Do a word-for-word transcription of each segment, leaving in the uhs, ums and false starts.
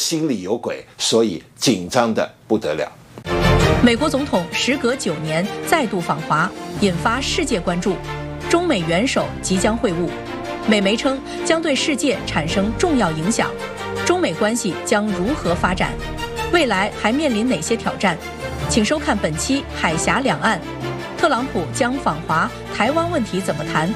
心里有鬼，所以紧张的不得了。 美国总统时隔九年再度访华，引发世界关注。中美元首即将会晤，美媒称将对世界产生重要影响。中美关系将如何发展？未来还面临哪些挑战？请收看本期《海峡两岸》，特朗普将访华，台湾问题怎么谈？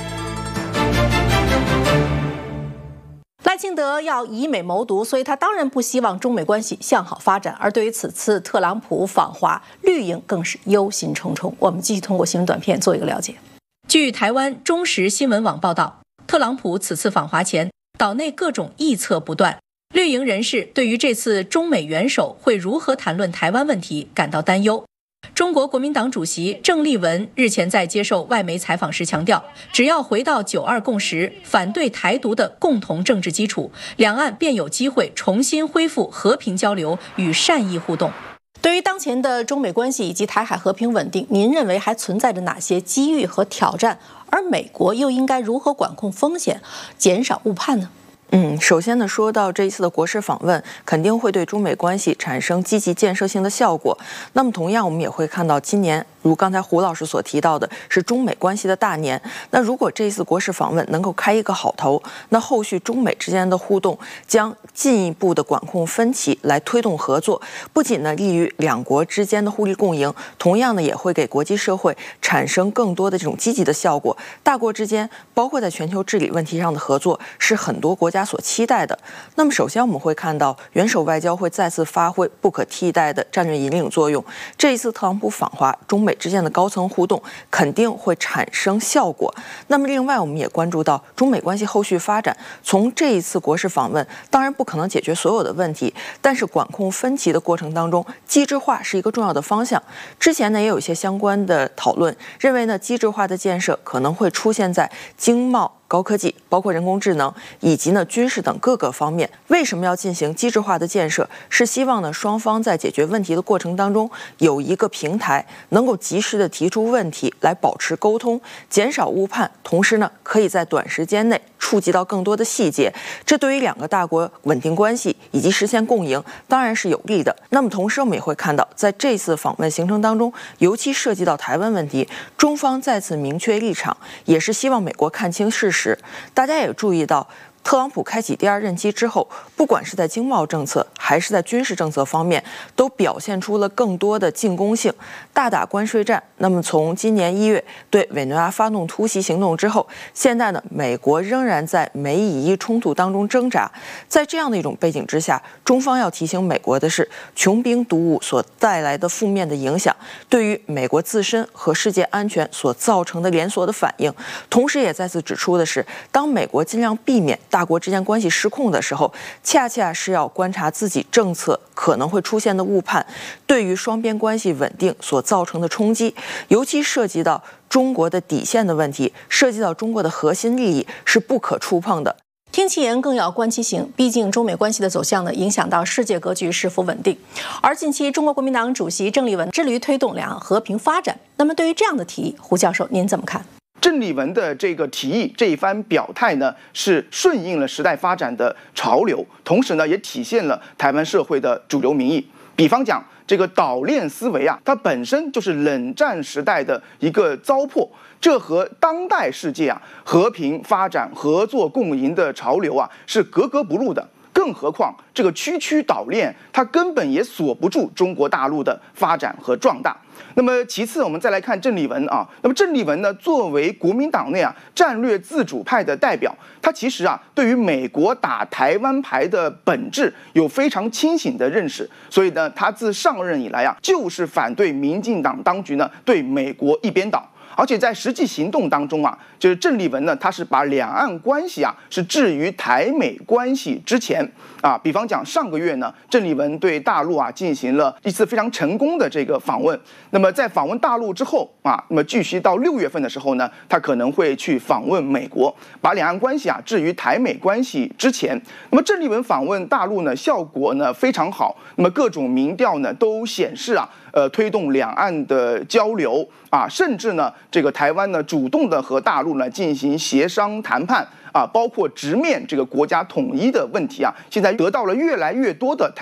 赖清德要以美谋独，所以他当然不希望中美关系向好发展。而对于此次特朗普访华，绿营更是忧心忡忡。我们继续通过新闻短片做一个了解。 据台湾中时新闻网报道，特朗普此次访华前，岛内各种臆测不断。绿营人士对于这次中美元首会如何谈论台湾问题感到担忧。中国国民党主席郑丽文日前在接受外媒采访时强调，只要回到九二共识，反对台独的共同政治基础，两岸便有机会重新恢复和平交流与善意互动。 对于当前的中美关系以及台海和平稳定，您认为还存在着哪些机遇和挑战？而美国又应该如何管控风险，减少误判呢？ 嗯，首先呢，说到这一次的国事访问，肯定会对中美关系产生积极建设性的效果。那么同样，我们也会看到今年，如刚才胡老师所提到的，是中美关系的大年。那如果这一次国事访问能够开一个好头，那后续中美之间的互动将进一步的管控分歧，来推动合作，不仅呢利于两国之间的互利共赢，同样呢也会给国际社会产生更多的这种积极的效果。大国之间，包括在全球治理问题上的合作，是很多国家所期待的。那么首先我们会看到元首外交会再次发挥不可替代的战略引领作用。这一次特朗普访华，中美之间的高层互动肯定会产生效果。那么另外我们也关注到中美关系后续发展，从这一次国事访问当然不可能解决所有的问题，但是管控分歧的过程当中，机制化是一个重要的方向。之前呢也有一些相关的讨论，认为呢机制化的建设可能会出现在经贸、高科技，包括人工智能以及呢军事等各个方面。为什么要进行机制化的建设？是希望呢双方在解决问题的过程当中有一个平台，能够及时的提出问题，来保持沟通，减少误判，同时呢可以在短时间内触及到更多的细节，这对于两个大国稳定关系以及实现共赢当然是有利的。那么同时我们也会看到，在这次访问行程当中，尤其涉及到台湾问题，中方再次明确立场，也是希望美国看清事实。大家也注意到，特朗普开启第二任期之后，不管是在经贸政策还是在军事政策方面，都表现出了更多的进攻性，大打关税战。那么从今年一月对委内瑞拉发动突袭行动之后，现在呢，美国仍然在美以伊冲突当中挣扎。在这样的一种背景之下，中方要提醒美国的是，穷兵黩武所带来的负面的影响，对于美国自身和世界安全所造成的连锁的反应。同时也再次指出的是，当美国尽量避免大国之间关系失控的时候，恰恰是要观察自己政策可能会出现的误判，对于双边关系稳定所造成的冲击，尤其涉及到中国的底线的问题，涉及到中国的核心利益，是不可触碰的。 听其言更要观其行，毕竟中美关系的走向呢，影响到世界格局是否稳定。而近期中国国民党主席郑丽文致力于推动两岸和平发展，那么对于这样的提议，胡教授您怎么看？ 郑丽文的这个提议，这一番表态呢，是顺应了时代发展的潮流，同时呢，也体现了台湾社会的主流民意。比方讲，这个岛链思维啊，它本身就是冷战时代的一个糟粕，这和当代世界啊和平发展、合作共赢的潮流啊是格格不入的。更何况，这个区区岛链，它根本也锁不住中国大陆的发展和壮大。那么其次，我们再来看郑丽文啊。那么郑丽文呢，作为国民党内啊战略自主派的代表，他其实啊对于美国打台湾牌的本质有非常清醒的认识。所以呢，他自上任以来啊，就是反对民进党当局呢对美国一边倒。而且在实际行动当中啊，就是郑丽文呢，他是把两岸关系啊是置于台美关系之前啊。比方讲，上个月呢，郑丽文对大陆啊进行了一次非常成功的这个访问。那么在访问大陆之后啊，那么继续到六月份的时候呢，他可能会去访问美国，把两岸关系啊置于台美关系之前。那么郑丽文访问大陆呢，效果呢非常好。那么各种民调呢都显示啊。呃，推动两岸的交流啊，甚至呢，这个台湾呢主动的和大陆呢进行协商谈判啊，包括直面这个国家统一的问题啊，现在得到了越来越多的台。